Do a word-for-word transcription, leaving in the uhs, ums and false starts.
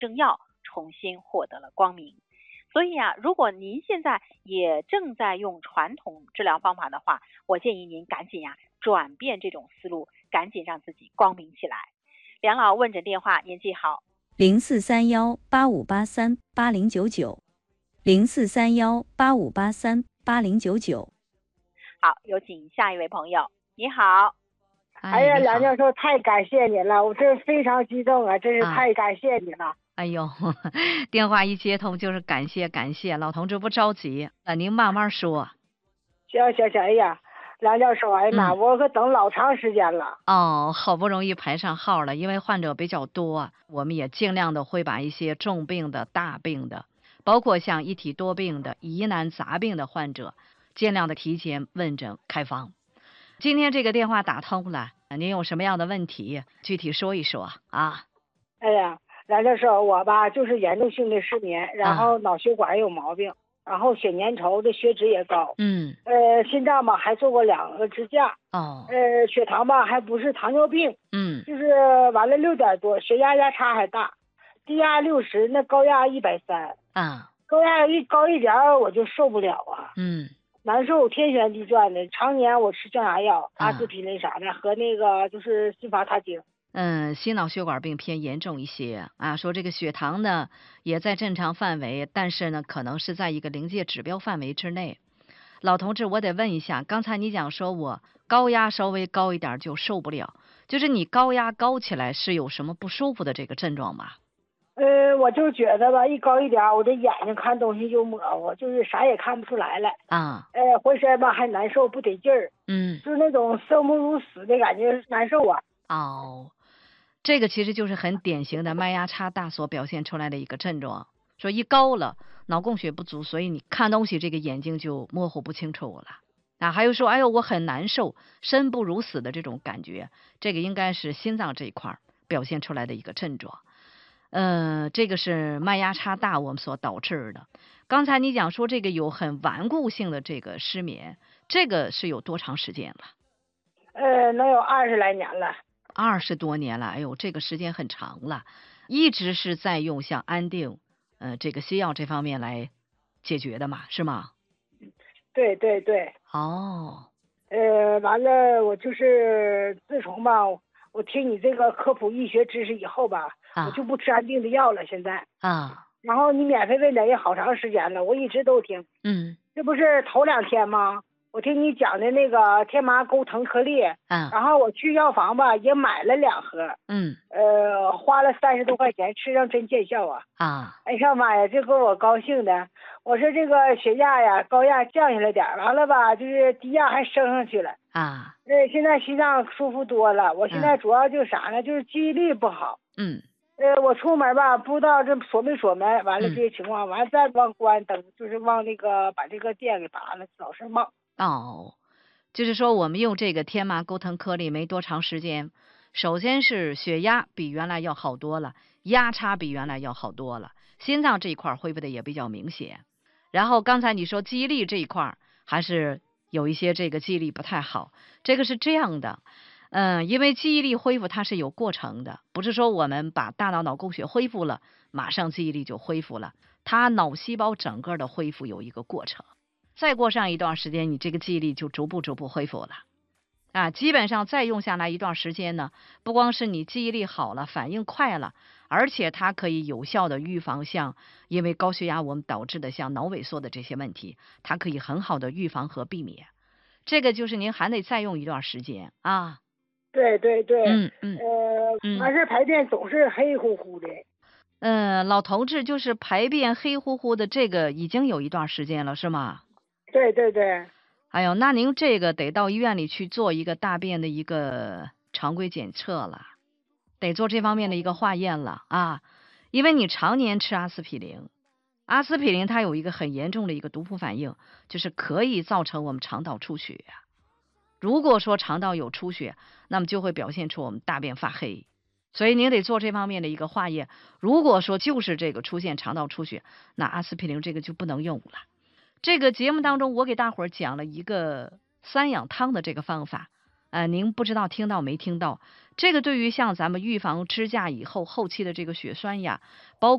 正药重新获得了光明。所以啊，如果您现在也正在用传统治疗方法的话，我建议您赶紧呀、啊、转变这种思路，赶紧让自己光明起来。梁老问诊电话您记好： 零四三幺八五八三八零九九，零四三幺八五八三八零九九。 好，有请下一位朋友。你好。 哎呀，梁教授，太感谢您了，我真非常激动啊，真是太感谢你了。啊哎呦，电话一接通就是感谢感谢，老同志不着急，那您慢慢说。 行行行，哎呀，梁教授，哎呀妈、嗯，我可等老长时间了。 哦，好不容易排上号了，因为患者比较多，我们也尽量的会把一些重病的、大病的，包括像一体多病的、疑难杂病的患者，尽量的提前问诊开方。今天这个电话打通了，您有什么样的问题，具体说一说啊？ 哎呀，梁教授，我吧就是严重性的失眠，然后脑血管有毛病，啊、然后血粘稠的血脂也高， 嗯， 呃，心脏吧还做过两个支架， 哦， 呃，血糖吧还不是糖尿病， 嗯， 就是完了六点多，血压压差还大，低压六十，那高压一百三， 啊， 高压一高一点我就受不了啊， 嗯。 难受，天旋地转的，常年我吃降压药、阿司匹林啥的，和那个就是辛伐他汀。 嗯，心脑血管病偏严重一些啊，说这个血糖呢也在正常范围，但是呢可能是在一个临界指标范围之内。老同志，我得问一下，刚才你讲说我高压稍微高一点就受不了，就是你高压高起来是有什么不舒服的这个症状吗？ 呃，我就觉得吧，一高一点，我的眼睛看东西就模糊，就是啥也看不出来了。 啊， 呃，浑身吧还难受，不得劲儿。 嗯， 就是那种生不如死的感觉，难受啊。 哦，这个其实就是很典型的脉压差大所表现出来的一个症状。说一高了，脑供血不足，所以你看东西这个眼睛就模糊不清楚了。啊，还有说，哎呦，我很难受，生不如死的这种感觉，这个应该是心脏这一块表现出来的一个症状。呃，这个是脉压差大我们所导致的。刚才你讲说这个有很顽固性的这个失眠，这个是有多长时间了？ 呃，能有二十来年了。 二十多年了，哎呦，这个时间很长了，一直是在用像安定，呃，这个西药这方面来解决的嘛，是吗？ 对对对。 哦。 呃，完了，我就是自从吧。我听你这个科普医学知识以后吧，啊、我就不吃安定的药了。现在啊， 然后你免费问诊也好长时间了，我一直都听。 嗯， 这不是头两天吗？我听你讲的那个天麻钩藤颗粒， 嗯， 然后我去药房吧也买了两盒， 嗯， 呃，花了三十多块钱，吃上真见效啊！ 啊， 哎呀妈呀，这给我高兴的。我说这个血压呀，高压降下来点，完了吧，就是低压还升上去了。 啊， 呃，现在心脏舒服多了。我现在主要就是啥呢？就是记忆力不好。 嗯。 呃，我出门吧，不知道这锁没锁门，完了这些情况，完了再忘关灯，就是忘那个把这个电给拔了，老是忘。 哦，就是说我们用这个天麻钩藤颗粒没多长时间，首先是血压比原来要好多了，压差比原来要好多了，心脏这一块恢复的也比较明显。然后刚才你说记忆力这一块还是有一些这个记忆力不太好，这个是这样的，嗯，因为记忆力恢复它是有过程的，不是说我们把大脑脑供血恢复了，马上记忆力就恢复了，它脑细胞整个的恢复有一个过程。再过上一段时间，你这个记忆力就逐步逐步恢复了，啊，基本上再用下来一段时间呢，不光是你记忆力好了，反应快了，而且它可以有效的预防像因为高血压我们导致的像脑萎缩的这些问题，它可以很好的预防和避免。这个就是您还得再用一段时间啊。 对对对， 嗯嗯， 呃，完事排便总是黑乎乎的。 嗯，老同志就是排便黑乎乎的，这个已经有一段时间了，是吗？ 对对对。 哎呦，那您这个得到医院里去做一个大便的一个常规检测了，得做这方面的一个化验了啊，因为你常年吃阿司匹林，阿司匹林它有一个很严重的一个毒副反应，就是可以造成我们肠道出血。如果说肠道有出血，那么就会表现出我们大便发黑，所以您得做这方面的一个化验。如果说就是这个出现肠道出血，那阿司匹林这个就不能用了。这个节目当中我给大伙儿讲了一个三养汤的这个方法，呃，您不知道听到没听到？这个对于像咱们预防支架以后后期的这个血栓呀，包括